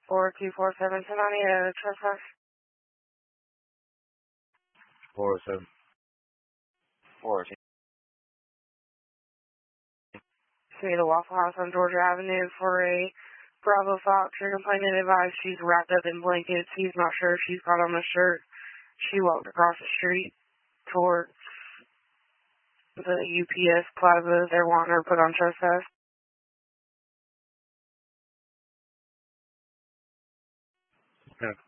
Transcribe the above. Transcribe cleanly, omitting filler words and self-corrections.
4247 Tenania, trespass. 407. 402. See the Waffle House on Georgia Avenue for a Bravo Fox. Your complainant advised she's wrapped up in blankets. He's not sure if she's got on a shirt. She walked across the street towards the UPS Plaza. They're wanting her put on trespass. Yeah.